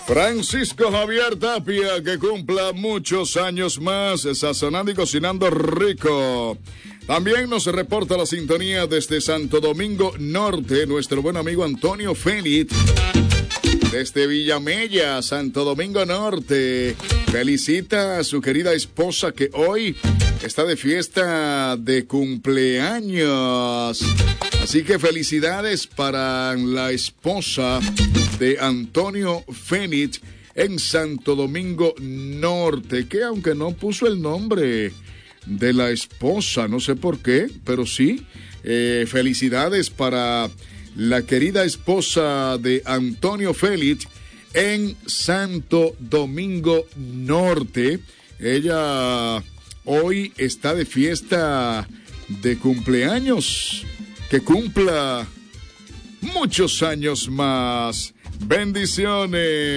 Francisco Javier Tapia, que cumpla muchos años más, sazonando y cocinando rico. También nos reporta la sintonía desde Santo Domingo Norte, nuestro buen amigo Antonio Félix. Desde Villamella, Santo Domingo Norte, felicita a su querida esposa que hoy está de fiesta de cumpleaños. Así que felicidades para la esposa de Antonio Félix en Santo Domingo Norte, que aunque no puso el nombre de la esposa, no sé por qué, pero sí, felicidades para la querida esposa de Antonio Félix en Santo Domingo Norte. Ella hoy está de fiesta de cumpleaños. Que cumpla muchos años más. Bendiciones.